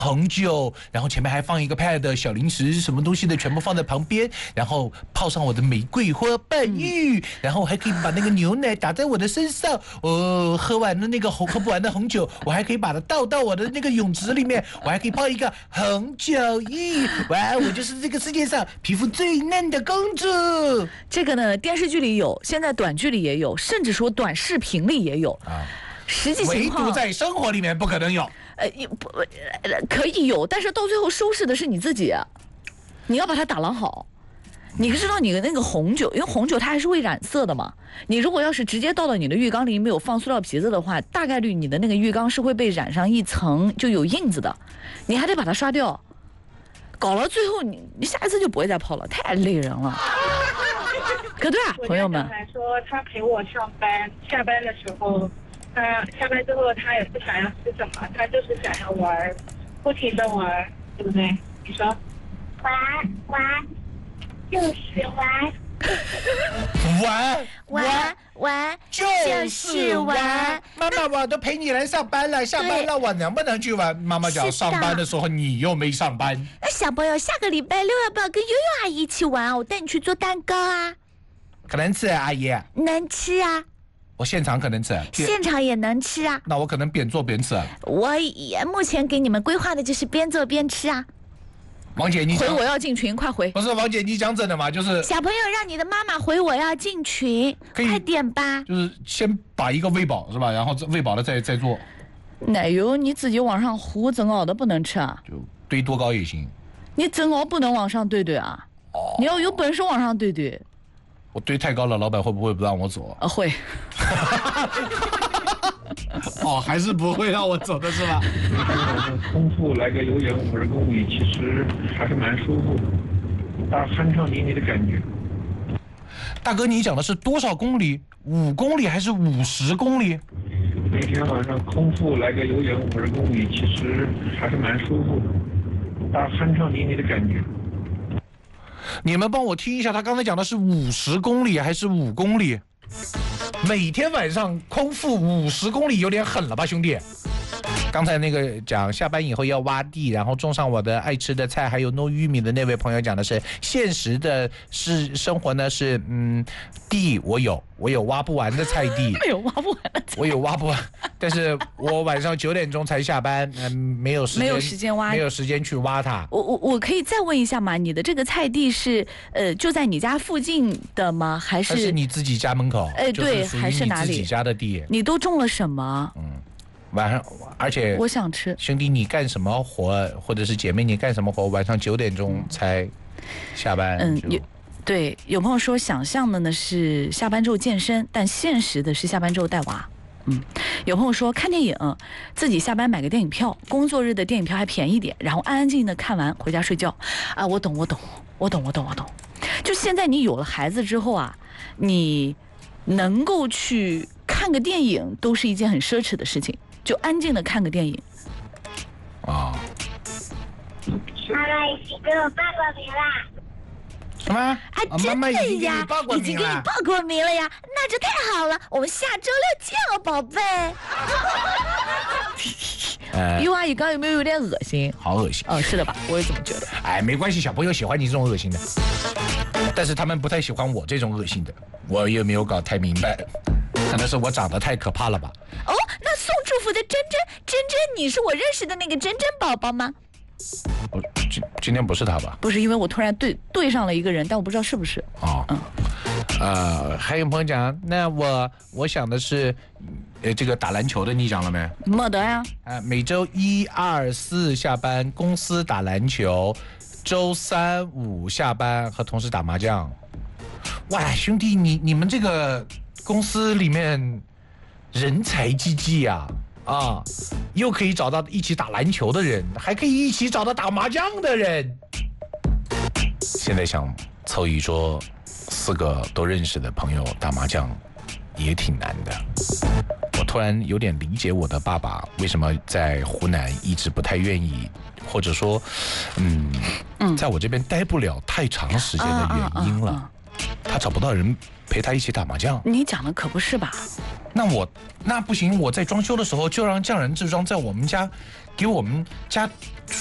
红酒，然后前面还放一个 pad 小零食，什么东西的全部放在旁边，然后泡上我的玫瑰花瓣浴，然后还可以把那个牛奶打在我的身上。喝完了那个喝不完的红酒，我还可以把它倒到我的那个泳池里面，我还可以泡一个红酒浴。哇，我就是这个世界上皮肤最嫩的公主。 这个呢，电视剧里有，现在短剧里也有，甚至说短视频里也有。实际情况唯独在生活里面不可能有。 可以有，但是到最后收拾的是你自己，你要把它打捞好。你知道你的那个红酒，因为红酒它还是会染色的嘛。你如果要是直接倒到你的浴缸里没有放塑料皮子的话，大概率你的那个浴缸是会被染上一层就有印子的，你还得把它刷掉。搞了最后你下一次就不会再泡了，太累人了。可对啊，朋友们。 我家小孩说他陪我上班，下班的时候。他下班之后，他也不想要吃什么，他就是想要玩，不停的玩，对不对？你说，玩，就是玩， 就是玩。妈妈，我都陪你来上班了，下班了，我能不能去玩？妈妈讲上班的时候你又没上班。 那小朋友，下个礼拜六要不要跟悠悠阿姨一起玩？我带你去做蛋糕啊。 可能吃啊，阿姨。 能吃啊。 我现场可能吃， 现场也能吃啊。 那我可能边做边吃。 我也目前给你们规划的就是边做边吃啊。 王姐，你回我要进群，快回！ 不是王姐，你讲真的吗？就是小朋友让你的妈妈回我要进群，快点吧。 就是先把一个喂饱是吧？然后喂饱了再做。 奶油你自己往上糊，蒸熬的不能吃啊。 就堆多高也行。 你蒸熬不能往上堆啊。你要有本事往上堆。 我堆太高了，老板会不会不让我走？ 会。 还是不会让我走的是吧？ 空腹来个有氧50公里，其实还是蛮舒服的，大酣畅淋漓的感觉。 大哥，你讲的是多少公里？5公里还是50公里？ 每天晚上空腹来个有氧50公里，其实还是蛮舒服的，大酣畅淋漓的感觉。 你们帮我听一下，他刚才讲的是50公里还是5公里？每天晚上空腹50公里有点狠了吧，兄弟？刚才那个讲下班以后要挖地，然后种上我的爱吃的菜，还有弄玉米的那位朋友讲的是现实的是生活呢是地我有挖不完的菜地， 没有挖不完的菜， 我有挖不完，但是我晚上9点钟才下班，没有时间挖，没有时间去挖它。 我可以再问一下吗？你的这个菜地是就在你家附近的吗？还是你自己家门口？ 对，还是哪里？ 自己家的地。 你都种了什么？ 晚上，而且我想吃。 兄弟，你干什么活？或者是姐妹，你干什么活？晚上9点钟才下班。 对，有朋友说想象的呢是下班之后健身，但现实的是下班之后带娃。有朋友说看电影，自己下班买个电影票，工作日的电影票还便宜点，然后安安静静的看完回家睡觉。啊，我懂。就现在你有了孩子之后啊，你能够去看个电影都是一件很奢侈的事情。就安静的看个电影。 妈妈已经给我报过名啦。 什么？ 真的呀，已经给你报过名了呀，那就太好了。我们下周6见哦，宝贝。尤阿姨刚有没有点恶心？ 好恶心。 是的吧？我也这么觉得。 没关系，小朋友喜欢你这种恶心的，但是他们不太喜欢我这种恶心的，我也没有搞太明白。可能是我长得太可怕了吧？ 那送祝福的珍珍，你是我认识的那个珍珍宝宝吗？ 今天不是他吧？ 不是，因为我突然对上了一个人，但我不知道是不是。 还有朋友讲，那我想的是，这个打篮球的你讲了没？ 没得呀。 每周1、2、4下班公司打篮球，周3、5下班和同事打麻将。哇，兄弟，你们这个公司里面人才济济呀！又可以找到一起打篮球的人，还可以一起找到打麻将的人。现在想凑一桌4个都认识的朋友打麻将也挺难的。我突然有点理解我的爸爸为什么在湖南一直不太愿意，或者说在我这边待不了太长时间的原因了。 他找不到人陪他一起打麻将。 你讲的可不是吧？ 那不行，我在装修的时候就让匠人制装在我们家，给我们家